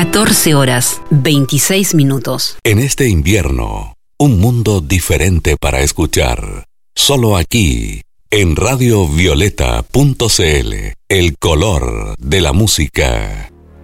14 horas, 26 minutos. En este invierno, un mundo diferente para escuchar. Solo aquí, en radiovioleta.cl, el color de la música.